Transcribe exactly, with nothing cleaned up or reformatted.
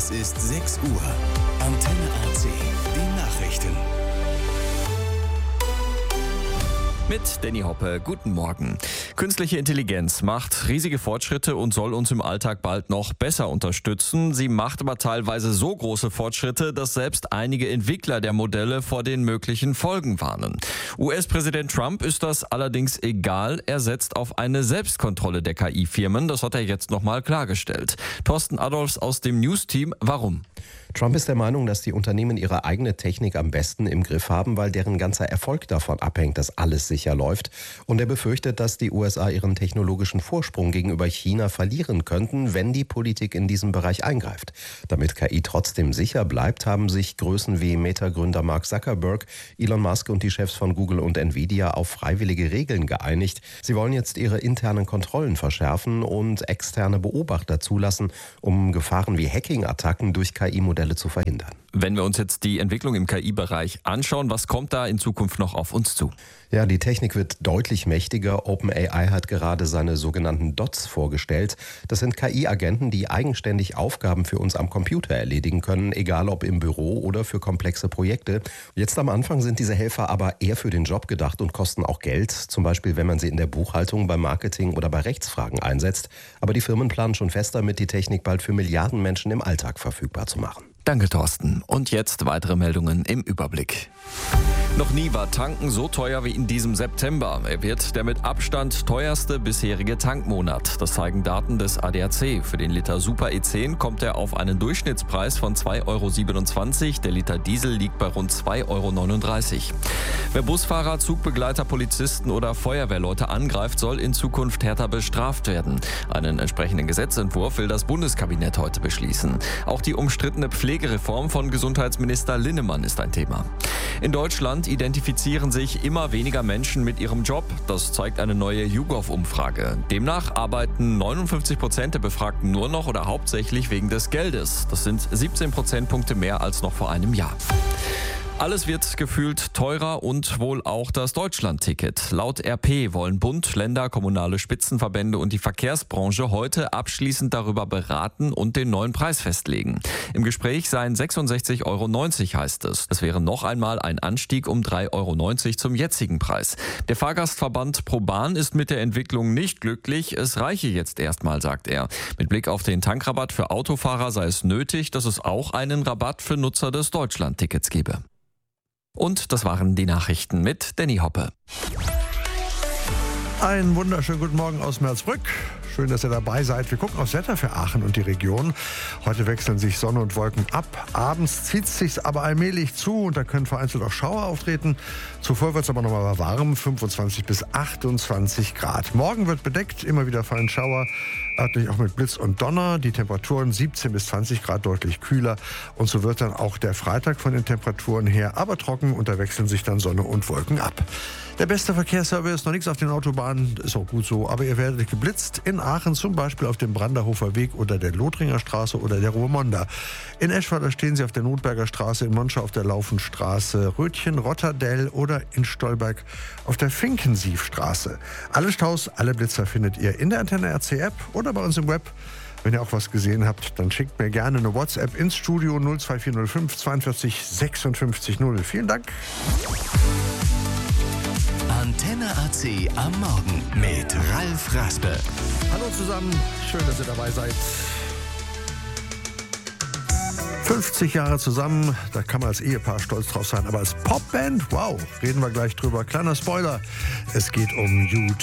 Es ist sechs Uhr. Antenne A C, die Nachrichten. Mit Danny Hoppe, guten Morgen. Künstliche Intelligenz macht riesige Fortschritte und soll uns im Alltag bald noch besser unterstützen. Sie macht aber teilweise so große Fortschritte, dass selbst einige Entwickler der Modelle vor den möglichen Folgen warnen. U S-Präsident Trump ist das allerdings egal. Er setzt auf eine Selbstkontrolle der K I-Firmen. Das hat er jetzt nochmal klargestellt. Thorsten Adolfs aus dem News-Team. Warum? Trump ist der Meinung, dass die Unternehmen ihre eigene Technik am besten im Griff haben, weil deren ganzer Erfolg davon abhängt, dass alles sicher läuft. Und er befürchtet, dass die U S A ihren technologischen Vorsprung gegenüber China verlieren könnten, wenn die Politik in diesem Bereich eingreift. Damit K I trotzdem sicher bleibt, haben sich Größen wie Meta-Gründer Mark Zuckerberg, Elon Musk und die Chefs von Google und Nvidia auf freiwillige Regeln geeinigt. Sie wollen jetzt ihre internen Kontrollen verschärfen und externe Beobachter zulassen, um Gefahren wie Hacking-Attacken durch K I-Modelle zu verhindern. Wenn wir uns jetzt die Entwicklung im K I-Bereich anschauen, was kommt da in Zukunft noch auf uns zu? Ja, die Technik wird deutlich mächtiger. OpenAI hat gerade seine sogenannten Dots vorgestellt. Das sind K I-Agenten, die eigenständig Aufgaben für uns am Computer erledigen können, egal ob im Büro oder für komplexe Projekte. Jetzt am Anfang sind diese Helfer aber eher für den Job gedacht und kosten auch Geld, zum Beispiel wenn man sie in der Buchhaltung, beim Marketing oder bei Rechtsfragen einsetzt. Aber die Firmen planen schon fest damit, die Technik bald für Milliarden Menschen im Alltag verfügbar zu machen. Danke, Thorsten. Und jetzt weitere Meldungen im Überblick. Noch nie war Tanken so teuer wie in diesem September. Er wird der mit Abstand teuerste bisherige Tankmonat. Das zeigen Daten des A D A C. Für den Liter Super E zehn kommt er auf einen Durchschnittspreis von zwei Euro siebenundzwanzig. Der Liter Diesel liegt bei rund zwei Euro neununddreißig. Wer Busfahrer, Zugbegleiter, Polizisten oder Feuerwehrleute angreift, soll in Zukunft härter bestraft werden. Einen entsprechenden Gesetzentwurf will das Bundeskabinett heute beschließen. Auch die umstrittene Pflegereform von Gesundheitsminister Linnemann ist ein Thema. In Deutschland identifizieren sich immer weniger Menschen mit ihrem Job. Das zeigt eine neue YouGov-Umfrage. Demnach arbeiten neunundfünfzig Prozent der Befragten nur noch oder hauptsächlich wegen des Geldes. Das sind siebzehn Prozentpunkte mehr als noch vor einem Jahr. Alles wird gefühlt teurer und wohl auch das Deutschland-Ticket. Laut R P wollen Bund, Länder, kommunale Spitzenverbände und die Verkehrsbranche heute abschließend darüber beraten und den neuen Preis festlegen. Im Gespräch seien sechsundsechzig Euro neunzig, heißt es. Das wäre noch einmal ein Anstieg um drei Euro neunzig zum jetzigen Preis. Der Fahrgastverband ProBahn ist mit der Entwicklung nicht glücklich. Es reiche jetzt erstmal, sagt er. Mit Blick auf den Tankrabatt für Autofahrer sei es nötig, dass es auch einen Rabatt für Nutzer des Deutschland-Tickets gebe. Und das waren die Nachrichten mit Danny Hoppe. Einen wunderschönen guten Morgen aus Merzbrück. Schön, dass ihr dabei seid. Wir gucken aufs Wetter für Aachen und die Region. Heute wechseln sich Sonne und Wolken ab. Abends zieht es sich aber allmählich zu und da können vereinzelt auch Schauer auftreten. Zuvor wird es aber noch mal warm, fünfundzwanzig bis achtundzwanzig Grad. Morgen wird bedeckt, immer wieder fallen Schauer, örtlich auch mit Blitz und Donner. Die Temperaturen siebzehn bis zwanzig Grad, deutlich kühler. Und so wird dann auch der Freitag von den Temperaturen her aber trocken und da wechseln sich dann Sonne und Wolken ab. Der beste Verkehrsservice, noch nichts auf den Autobahnen, ist auch gut so, aber ihr werdet geblitzt in Aachen, zum Beispiel auf dem Branderhofer Weg oder der Lothringer Straße oder der Ruhrmonda. In Eschweiler stehen sie auf der Notberger Straße, in Monschau auf der Laufenstraße, Rötchen, Rotterdell oder in Stolberg auf der Finkensiefstraße. Alle Staus, alle Blitzer findet ihr in der Antenne R C App oder bei uns im Web. Wenn ihr auch was gesehen habt, dann schickt mir gerne eine WhatsApp ins Studio null zwei vier null fünf zweiundvierzig sechsundfünfzig null. Vielen Dank. Antenne A C am Morgen mit Ralf Raspe. Hallo zusammen, schön, dass ihr dabei seid. fünfzig Jahre zusammen, da kann man als Ehepaar stolz drauf sein. Aber als Popband, wow, reden wir gleich drüber. Kleiner Spoiler, es geht um U zwei.